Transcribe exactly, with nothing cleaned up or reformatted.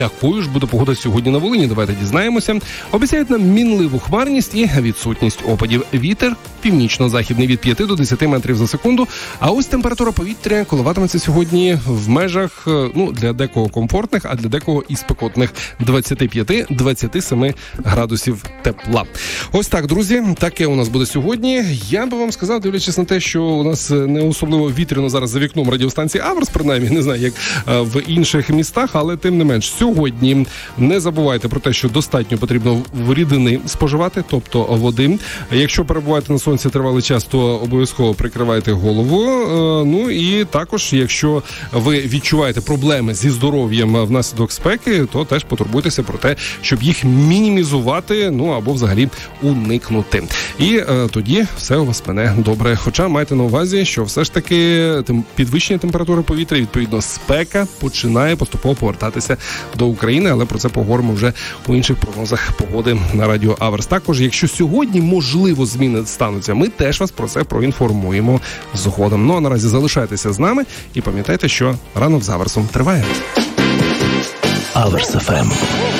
Якою ж буде погода сьогодні на Волині? Давайте дізнаємося. Обіцяють нам мінливу хмарність і відсутність опадів. Вітер північно-західний від п'яти до десяти метрів за секунду. А ось температура повітря коливатиметься сьогодні в межах, ну, для декого комфортних, а для декого і спекотних двадцять п'ять - двадцять сім градусів тепла. Ось так, друзі, таке у нас буде сьогодні. Я би вам сказав, дивлячись на те, що у нас не особливо вітряно зараз за вікном радіостанції Аверс, принаймні, не знаю, як в інших містах, але тим не менш, сьогодні не забувайте про те, що достатньо потрібно рідини споживати, тобто води. Якщо перебуваєте на сонці тривалий час, то обов'язково прикривайте голову. Ну і також, якщо ви відчуваєте проблеми зі здоров'ям внаслідок спеки, то теж потурбуйтеся про те, щоб їх мінімізувати, ну або взагалі уникнути. І е, тоді все у вас мене добре. Хоча майте на увазі, що все ж таки підвищення температури повітря, відповідно спека починає поступово повертатися до України, але про це поговоримо вже у інших прогнозах погоди на радіо Аверс. Також, якщо сьогодні, можливо, зміни стануться, ми теж вас про це проінформуємо згодом. Ну, а наразі залишайтеся з нами і пам'ятайте, що ранок з Аверсом триває. Аверс еф ем.